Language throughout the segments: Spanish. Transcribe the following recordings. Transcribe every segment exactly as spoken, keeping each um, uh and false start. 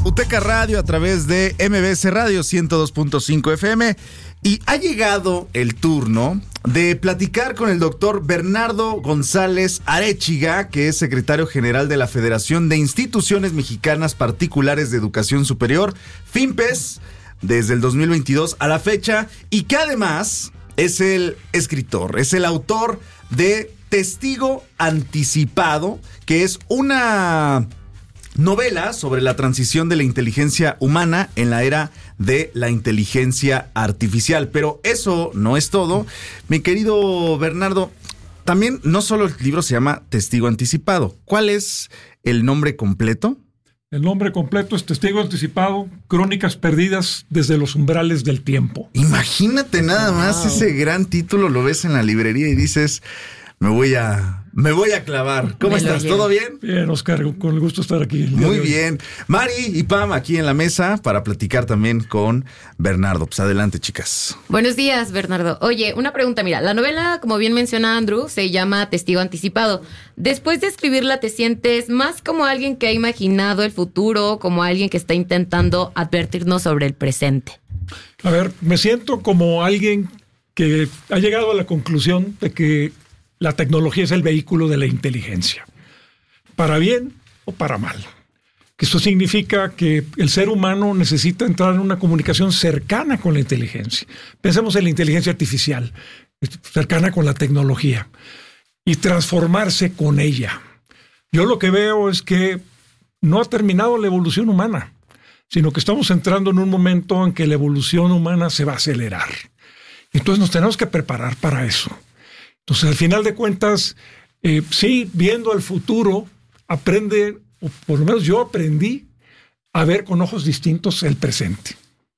UTECA Radio a través de M B S Radio ciento dos punto cinco F M. Y ha llegado el turno de platicar con el doctor Bernardo González Arechiga, que es secretario general de la Federación de Instituciones Mexicanas Particulares de Educación Superior, FIMPES, desde el dos mil veintidós a la fecha, y que además es el escritor, es el autor de Testigo Anticipado, que es una novela sobre la transición de la inteligencia humana en la era de la inteligencia artificial. Pero eso no es todo. Mi querido Bernardo, también no solo el libro se llama Testigo Anticipado. ¿Cuál es el nombre completo? El nombre completo es Testigo Anticipado, Crónicas Perdidas desde los umbrales del tiempo. Imagínate nada wow. más ese gran título, lo ves en la librería y dices, me voy a... Me voy a clavar. ¿Cómo me estás? ¿Todo bien? Bien, Oscar, con el gusto de estar aquí. Muy bien. Mari y Pam aquí en la mesa para platicar también con Bernardo. Pues adelante, chicas. Buenos días, Bernardo. Oye, una pregunta. Mira, la novela, como bien menciona Andrew, se llama Testigo Anticipado. Después de escribirla, ¿te sientes más como alguien que ha imaginado el futuro, como alguien que está intentando advertirnos sobre el presente? A ver, me siento como alguien que ha llegado a la conclusión de que la tecnología es el vehículo de la inteligencia, para bien o para mal. Que esto significa que el ser humano necesita entrar en una comunicación cercana con la inteligencia. Pensemos en la inteligencia artificial, cercana con la tecnología, y transformarse con ella. Yo lo que veo es que no ha terminado la evolución humana, sino que estamos entrando en un momento en que la evolución humana se va a acelerar. Entonces nos tenemos que preparar para eso. Entonces, al final de cuentas, eh, sí, viendo el futuro, aprende, o por lo menos yo aprendí a ver con ojos distintos el presente.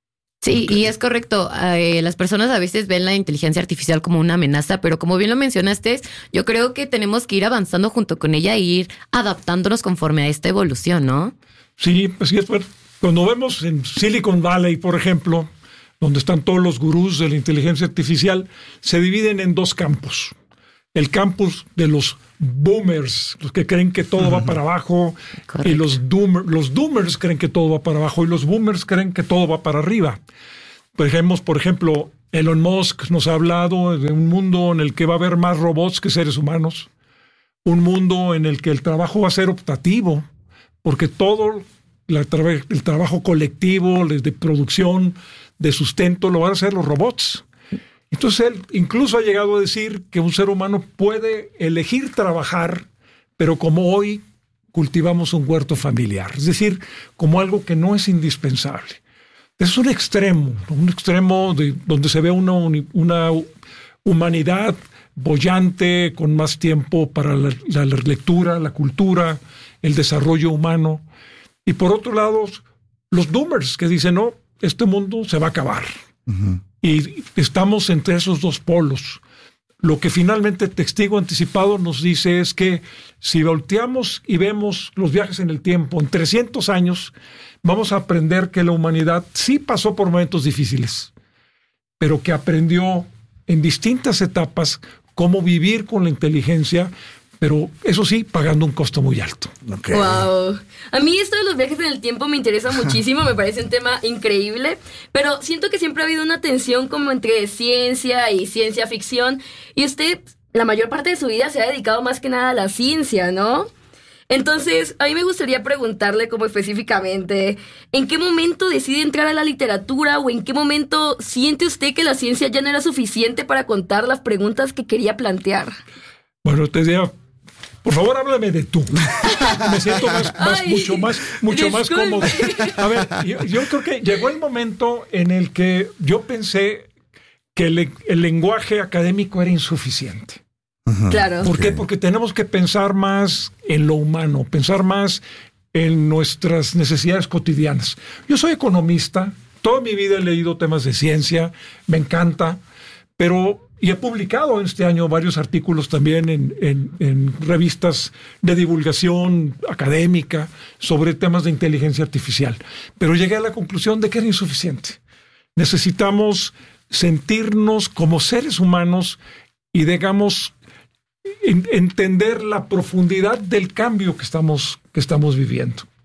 Sí, y es correcto. Eh, las personas a veces ven la inteligencia artificial como una amenaza, pero como bien lo mencionaste, yo creo que tenemos que ir avanzando junto con ella e ir adaptándonos conforme a esta evolución, ¿no? Sí, así es. Pues, cuando vemos en Silicon Valley, por ejemplo, donde están todos los gurús de la inteligencia artificial, se dividen en dos campos. El campus de los boomers, los que creen que todo uh-huh. va para abajo, correcto. Y los, doomer, los doomers creen que todo va para abajo, y los boomers creen que todo va para arriba. Por ejemplo, por ejemplo, Elon Musk nos ha hablado de un mundo en el que va a haber más robots que seres humanos, un mundo en el que el trabajo va a ser optativo, porque todo la tra- el trabajo colectivo, de producción, de sustento, lo van a hacer los robots. Entonces él incluso ha llegado a decir que un ser humano puede elegir trabajar, pero como hoy cultivamos un huerto familiar, es decir, como algo que no es indispensable. Es un extremo, un extremo de donde se ve una, una humanidad boyante, con más tiempo para la, la lectura, la cultura, el desarrollo humano. Y por otro lado, los doomers que dicen, no, este mundo se va a acabar. Uh-huh. Y estamos entre esos dos polos. Lo que finalmente Testigo Anticipado nos dice es que si volteamos y vemos los viajes en el tiempo, en trescientos años, vamos a aprender que la humanidad sí pasó por momentos difíciles, pero que aprendió en distintas etapas cómo vivir con la inteligencia, pero eso sí, pagando un costo muy alto. Okay. Wow. A mí esto de los viajes en el tiempo me interesa muchísimo, me parece un tema increíble, pero siento que siempre ha habido una tensión como entre ciencia y ciencia ficción, y usted, la mayor parte de su vida se ha dedicado más que nada a la ciencia, ¿no? Entonces, a mí me gustaría preguntarle como específicamente, ¿en qué momento decide entrar a la literatura o en qué momento siente usted que la ciencia ya no era suficiente para contar las preguntas que quería plantear? Bueno, te diría, por favor, háblame de tú. Me siento más, más, Ay, mucho más, mucho disculpe. más cómodo. A ver, yo, yo creo que llegó el momento en el que yo pensé que el, el lenguaje académico era insuficiente. Uh-huh. Claro. ¿Por qué? Porque tenemos que pensar más en lo humano, pensar más en nuestras necesidades cotidianas. Yo soy economista, toda mi vida he leído temas de ciencia, me encanta, pero... Y he publicado este año varios artículos también en, en, en revistas de divulgación académica sobre temas de inteligencia artificial. Pero llegué a la conclusión de que era insuficiente. Necesitamos sentirnos como seres humanos y, digamos, en, entender la profundidad del cambio que estamos, que estamos viviendo.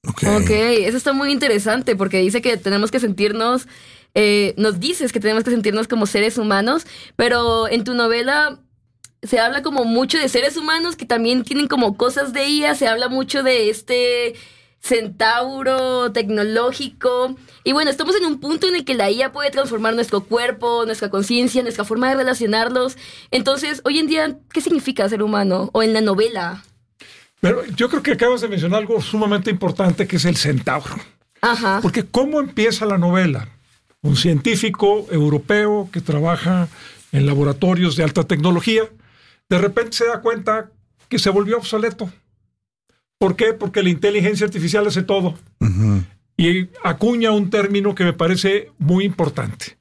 Ok. Ok, eso está muy interesante porque dice que tenemos que sentirnos, eh, nos dices que tenemos que sentirnos como seres humanos, pero en tu novela se habla como mucho de seres humanos que también tienen como cosas de I A, se habla mucho de este centauro tecnológico. Y bueno, estamos en un punto en el que la I A puede transformar nuestro cuerpo, nuestra conciencia, nuestra forma de relacionarnos. Entonces, hoy en día, ¿qué significa ser humano? O en la novela. Pero yo creo que acabas de mencionar algo sumamente importante, que es el centauro. Ajá. Porque ¿cómo empieza la novela? Un científico europeo que trabaja en laboratorios de alta tecnología, de repente se da cuenta que se volvió obsoleto. ¿Por qué? Porque la inteligencia artificial hace todo. Uh-huh. Y acuña un término que me parece muy importante.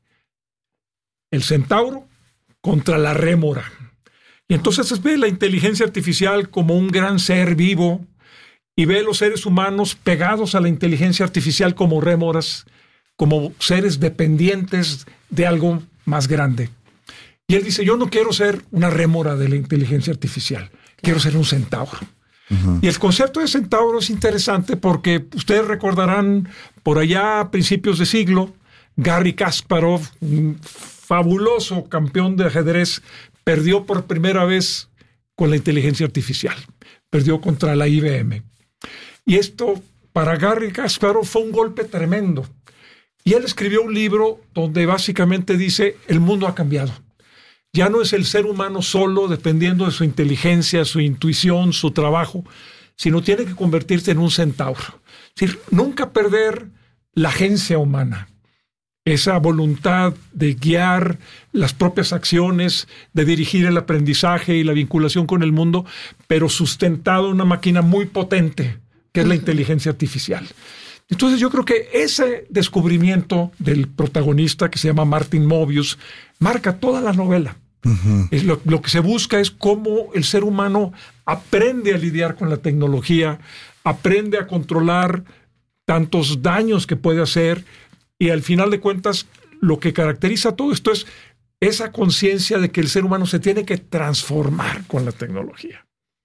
El centauro contra la rémora. Y entonces ve la inteligencia artificial como un gran ser vivo y ve a los seres humanos pegados a la inteligencia artificial como rémoras, como seres dependientes de algo más grande. Y él dice, yo no quiero ser una rémora de la inteligencia artificial, quiero ser un centauro. Uh-huh. Y el concepto de centauro es interesante porque ustedes recordarán por allá a principios de siglo, Garry Kasparov, un fabuloso campeón de ajedrez, perdió por primera vez con la inteligencia artificial. Perdió contra la I B M. Y esto para Garry Kasparov fue un golpe tremendo. Y él escribió un libro donde básicamente dice, el mundo ha cambiado. Ya no es el ser humano solo dependiendo de su inteligencia, su intuición, su trabajo, sino tiene que convertirse en un centauro. Es decir, nunca perder la agencia humana, esa voluntad de guiar las propias acciones, de dirigir el aprendizaje y la vinculación con el mundo, pero sustentado en una máquina muy potente, que es la inteligencia artificial. Entonces yo creo que ese descubrimiento del protagonista, que se llama Martin Mobius, marca toda la novela. Uh-huh. Es lo, lo que se busca es cómo el ser humano aprende a lidiar con la tecnología, aprende a controlar tantos daños que puede hacer, y al final de cuentas lo que caracteriza todo esto es esa conciencia de que el ser humano se tiene que transformar con la tecnología.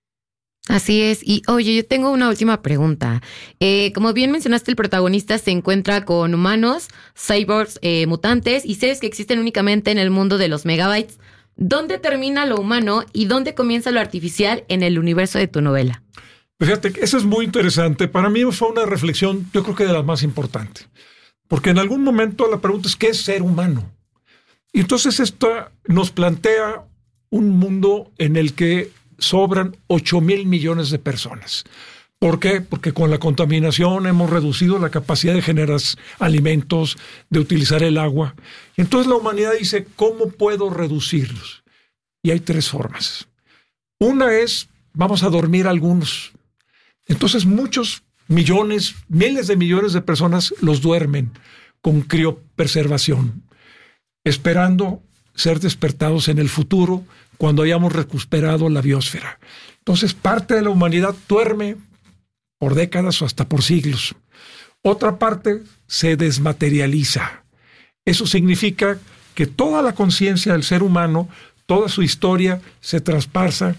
Así es. Y oye, yo tengo una última pregunta. Eh, como bien mencionaste, el protagonista se encuentra con humanos, cyborgs, eh, mutantes, y seres que existen únicamente en el mundo de los megabytes. ¿Dónde termina lo humano y dónde comienza lo artificial en el universo de tu novela? Pues fíjate, eso es muy interesante. Para mí fue una reflexión, yo creo que de las más importantes. Porque en algún momento la pregunta es, ¿qué es ser humano? Y entonces esto nos plantea un mundo en el que sobran ocho mil millones de personas. ¿Por qué? Porque con la contaminación hemos reducido la capacidad de generar alimentos, de utilizar el agua. Y entonces la humanidad dice, ¿cómo puedo reducirlos? Y hay tres formas. Una es, vamos a dormir algunos. Entonces muchos millones, miles de millones de personas los duermen con criopreservación, esperando ser despertados en el futuro cuando hayamos recuperado la biosfera. Entonces parte de la humanidad duerme por décadas o hasta por siglos. Otra parte se desmaterializa. Eso significa que toda la conciencia del ser humano, toda su historia se traspasa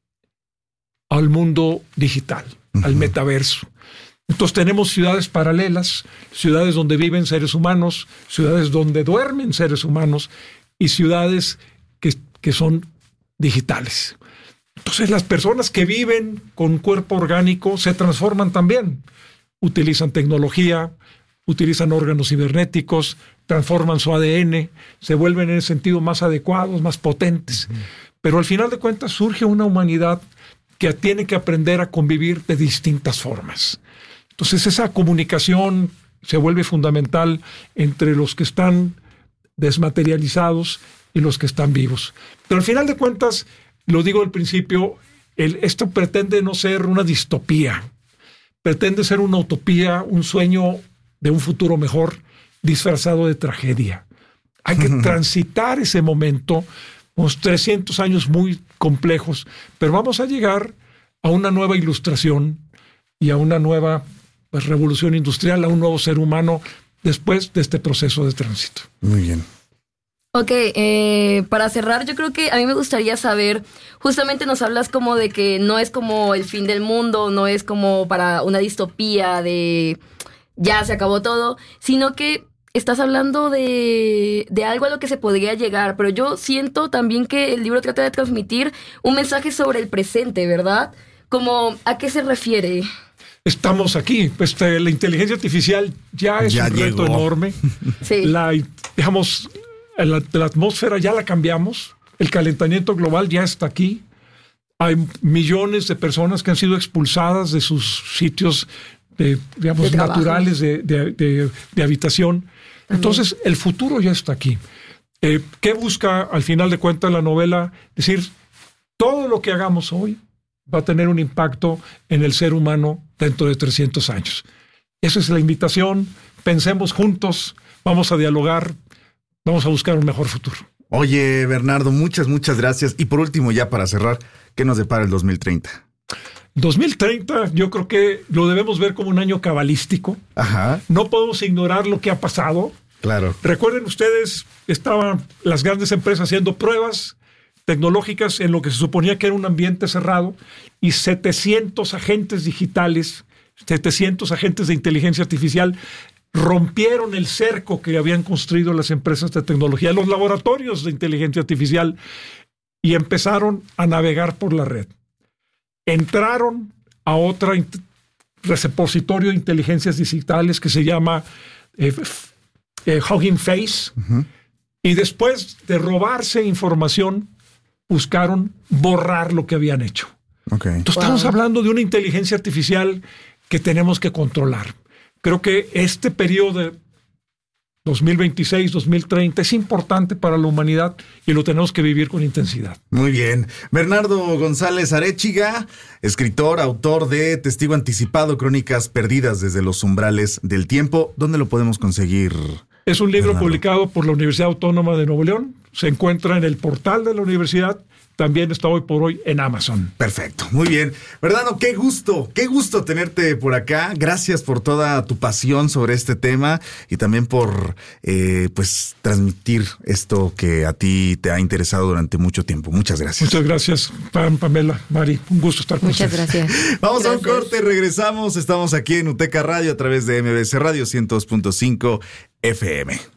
al mundo digital, uh-huh. al metaverso. Entonces tenemos ciudades paralelas, ciudades donde viven seres humanos, ciudades donde duermen seres humanos y ciudades que, que son digitales. Entonces las personas que viven con cuerpo orgánico se transforman también. Utilizan tecnología, utilizan órganos cibernéticos, transforman su A D N, se vuelven en ese sentido más adecuados, más potentes. Uh-huh. Pero al final de cuentas surge una humanidad que tiene que aprender a convivir de distintas formas. Entonces esa comunicación se vuelve fundamental entre los que están desmaterializados y los que están vivos. Pero al final de cuentas, lo digo al principio, el, esto pretende no ser una distopía, pretende ser una utopía, un sueño de un futuro mejor disfrazado de tragedia. Hay que transitar ese momento, unos trescientos años muy complejos, pero vamos a llegar a una nueva ilustración y a una nueva pues, revolución industrial, a un nuevo ser humano después de este proceso de tránsito. Muy bien. Ok, eh, para cerrar, yo creo que a mí me gustaría saber, justamente nos hablas como de que no es como el fin del mundo, no es como para una distopía de ya se acabó todo, sino que estás hablando de, de algo a lo que se podría llegar, pero yo siento también que el libro trata de transmitir un mensaje sobre el presente, ¿verdad? Como, ¿a qué se refiere? Estamos aquí. Este, la inteligencia artificial ya es Ya un reto llegó. enorme. Sí. La, digamos, la, la atmósfera ya la cambiamos. El calentamiento global ya está aquí. Hay millones de personas que han sido expulsadas de sus sitios, de, digamos, De naturales de, de, de, de habitación. También. Entonces, el futuro ya está aquí. Eh, ¿Qué busca, al final de cuentas, la novela? Decir, todo lo que hagamos hoy va a tener un impacto en el ser humano dentro de trescientos años. Esa es la invitación. Pensemos juntos, vamos a dialogar, vamos a buscar un mejor futuro. Oye, Bernardo, muchas, muchas gracias. Y por último, ya para cerrar, ¿qué nos depara el dos mil treinta? dos mil treinta yo creo que lo debemos ver como un año cabalístico. Ajá. No podemos ignorar lo que ha pasado. Claro. Recuerden ustedes, estaban las grandes empresas haciendo pruebas tecnológicas en lo que se suponía que era un ambiente cerrado y setecientos agentes digitales, setecientos agentes de inteligencia artificial rompieron el cerco que habían construido las empresas de tecnología, los laboratorios de inteligencia artificial, y empezaron a navegar por la red. Entraron a otro repositorio de inteligencias digitales que se llama eh, eh, Hugging Face, uh-huh. Y después de robarse información, buscaron borrar lo que habían hecho. Okay. Entonces, wow. Estamos hablando de una inteligencia artificial que tenemos que controlar. Creo que este periodo de dos mil veintiséis, dos mil treinta es importante para la humanidad y lo tenemos que vivir con intensidad. Muy bien. Bernardo González Arechiga, escritor, autor de Testigo Anticipado, Crónicas Perdidas desde los Umbrales del Tiempo. ¿Dónde lo podemos conseguir? Es un libro Bernardo. publicado por la Universidad Autónoma de Nuevo León. Se encuentra en el portal de la universidad. También está hoy por hoy en Amazon. Perfecto, muy bien. Bernardo, qué gusto, qué gusto tenerte por acá. Gracias por toda tu pasión sobre este tema y también por eh, pues transmitir esto que a ti te ha interesado durante mucho tiempo. Muchas gracias. Muchas gracias, Pam, Pamela, Mari. Un gusto estar con Muchas ustedes. gracias. Vamos Gracias. a un corte, regresamos. Estamos aquí en Uteca Radio a través de M B C Radio ciento dos punto cinco F M.